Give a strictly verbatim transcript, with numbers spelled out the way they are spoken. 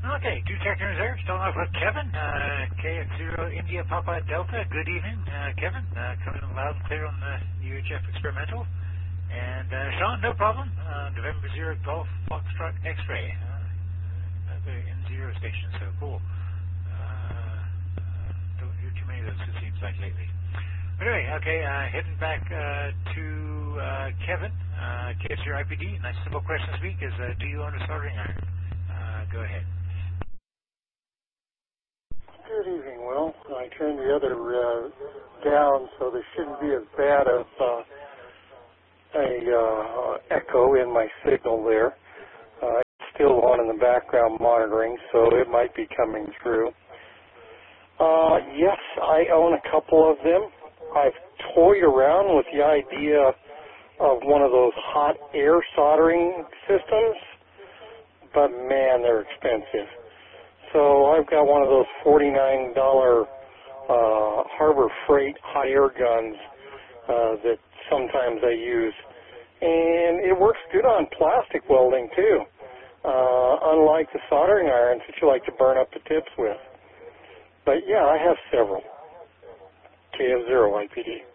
Okay, two technicians there. Starting off with Kevin, uh, K X zero India Papa Delta. Good evening, uh, Kevin. Uh, coming in loud and clear on the U H F experimental. And uh, Sean, no problem. Uh, November zero Golf Foxtrot X-ray. Uh, the N zero station, so cool. Uh, uh, don't hear too many of those, it seems like lately. But anyway, okay, uh, heading back uh, to uh, Kevin, uh, K X zero I P D. Nice simple question this week is, uh, do you own a soldering iron? Uh, go ahead. Good evening, Will. I turned the other uh, down, so there shouldn't be as bad of uh, a uh, echo in my signal there. Uh, it's still on in the background monitoring, so it might be coming through. Uh, yes, I own a couple of them. I've toyed around with the idea of one of those hot air soldering systems, but man, they're expensive. So I've got one of those forty-nine dollar uh, Harbor Freight hot air guns uh, that sometimes I use. And it works good on plastic welding, too, uh, unlike the soldering irons that you like to burn up the tips with. But, yeah, I have several. K F zero I P D.